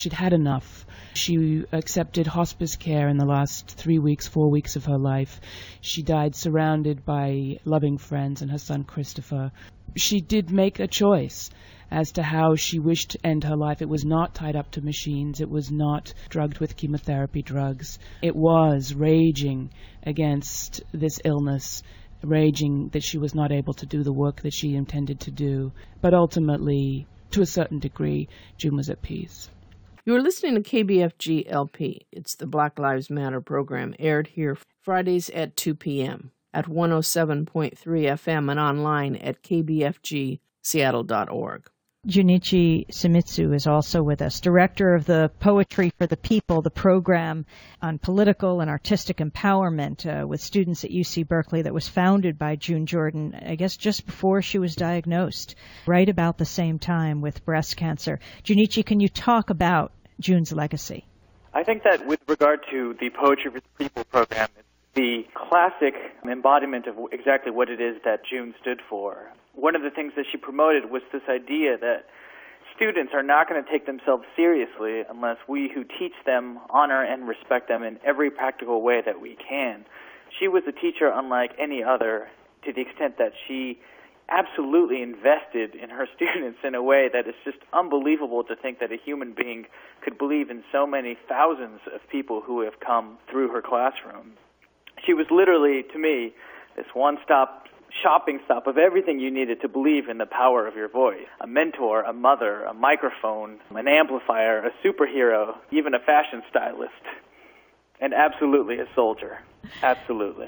She'd had enough. She accepted hospice care in the last 4 weeks of her life. She died surrounded by loving friends and her son Christopher. She did make a choice as to how she wished to end her life. It was not tied up to machines. It was not drugged with chemotherapy drugs. It was raging against this illness, raging that she was not able to do the work that she intended to do. But ultimately, to a certain degree, June was at peace. You are listening to KBFG LP. It's the Black Lives Matter program, aired here Fridays at 2 p.m. at 107.3 FM and online at kbfgseattle.org. Junichi Shimizu is also with us, director of the Poetry for the People, the program on political and artistic empowerment with students at UC Berkeley that was founded by June Jordan, I guess just before she was diagnosed, right about the same time with breast cancer. Junichi, can you talk about June's legacy? I think that with regard to the Poetry for the People program, it's the classic embodiment of exactly what it is that June stood for. One of the things that she promoted was this idea that students are not going to take themselves seriously unless we who teach them honor and respect them in every practical way that we can. She was a teacher unlike any other, to the extent that she absolutely invested in her students in a way that is just unbelievable to think that a human being could believe in so many thousands of people who have come through her classroom. She was literally, to me, this one-stop shopping stop of everything you needed to believe in the power of your voice. A mentor, a mother, a microphone, an amplifier, a superhero, even a fashion stylist, and absolutely a soldier. Absolutely.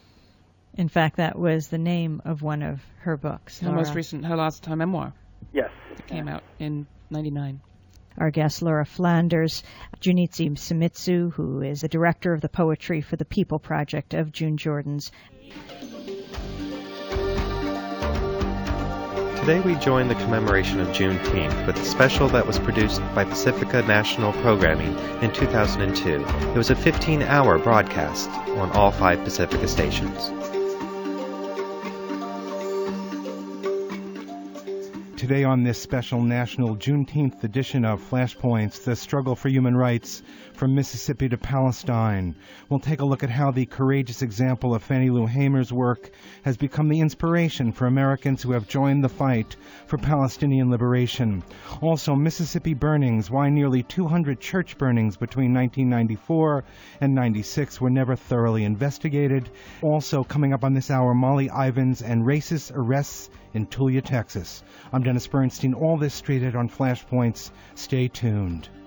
In fact, that was the name of one of her books. Her most recent, her last memoir. Yes. It came out in 1999. Our guest, Laura Flanders, Junichi Shimizu, who is the director of the Poetry for the People project of June Jordan's. Today we join the commemoration of Juneteenth with a special that was produced by Pacifica National Programming in 2002. It was a 15-hour broadcast on all 5 Pacifica stations. Today on this special National Juneteenth edition of Flashpoints, the struggle for human rights from Mississippi to Palestine. We'll take a look at how the courageous example of Fannie Lou Hamer's work has become the inspiration for Americans who have joined the fight for Palestinian liberation. Also, Mississippi burnings, why nearly 200 church burnings between 1994 and 96 were never thoroughly investigated. Also, coming up on this hour, Molly Ivins and racist arrests in Tulia, Texas. I'm Dennis Bernstein. All this straight ahead on Flashpoints. Stay tuned.